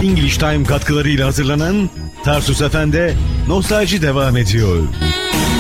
English Time katkılarıyla hazırlanan Tarsus FM'de nostalji devam ediyor.